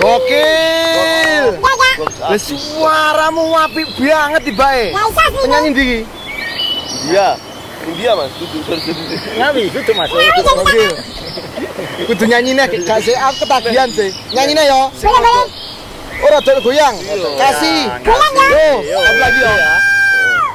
Gokil. Suaramu apik banget tibae. Penyanyi ndi? Iya. India Mas, Ngawi, kudu Mas. Gokil. Kudu nyanyine gak sih aku ketagihan sih. Nyanyine yo. Boleh. Ora goyang. Kasih. Goyang ya. Yo, apa lagi yo?